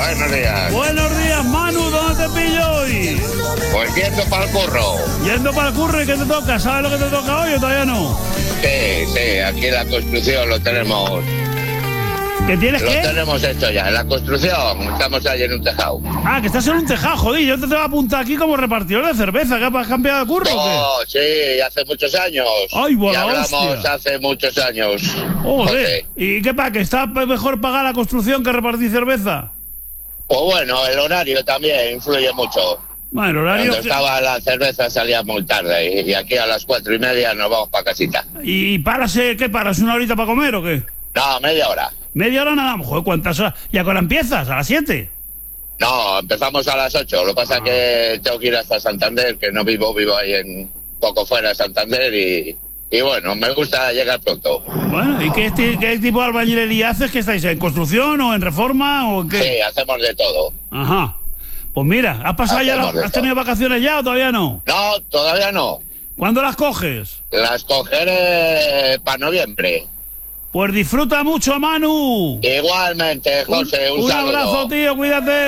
Buenos días. Buenos días, Manu, ¿dónde te pillo hoy? Pues yendo para el curro. Yendo para el curro, ¿y qué te toca? ¿Sabes lo que te toca hoy o todavía no? Sí, aquí la construcción lo tenemos. ¿Qué tienes Lo qué? tenemos hecho ya, en la construcción. Estamos ahí en un tejado. Ah, que estás en un tejado, joder. Yo te tengo apuntado aquí como repartidor de cerveza. ¿Que has cambiado de curro o qué? No, sí, hace muchos años. Ay, buena ya hablamos hostia. hace muchos años. Joder. ¿Y qué pasa? ¿Que está mejor pagar la construcción que repartir cerveza? Pues bueno, el horario también influye mucho. Bueno, el horario... Cuando estaba la cerveza salía muy tarde y aquí a las 4:30 nos vamos para casita. ¿Y paras, qué paras? ¿Una horita para comer o qué? No, media hora. ¿Media hora nada más? Joder, ¿cuántas horas? ¿Y a qué hora empiezas? ¿A las 7? No, empezamos a las 8. Lo que pasa es que tengo que ir hasta Santander, que no vivo ahí en poco fuera de Santander y bueno, me gusta llegar pronto. Bueno, ¿y qué tipo de albañilería haces? ¿Que estáis en construcción o en reforma o en qué? Sí, hacemos de todo. Ajá. Pues mira, ¿has pasado ¿has tenido vacaciones ya o todavía no? No, todavía no. ¿Cuándo las coges? Las cogeré para noviembre. Pues disfruta mucho, Manu. Igualmente, José, un saludo. abrazo, tío, cuídate.